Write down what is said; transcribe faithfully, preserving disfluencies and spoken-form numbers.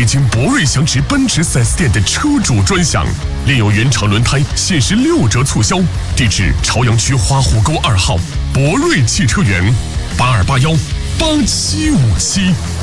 北京博瑞祥驰奔驰 四 S 店的车主专享，另有原厂轮胎限时六折促销。地址：朝阳区花湖沟二号博瑞汽车园，八二八幺八七五七。